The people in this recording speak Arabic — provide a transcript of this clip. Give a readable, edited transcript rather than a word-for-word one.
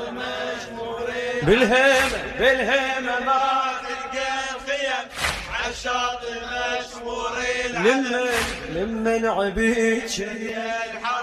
مشمورين بالهيمة ما تلقى الخيم عالشاطئ مشمورين لمن عبيد الحرب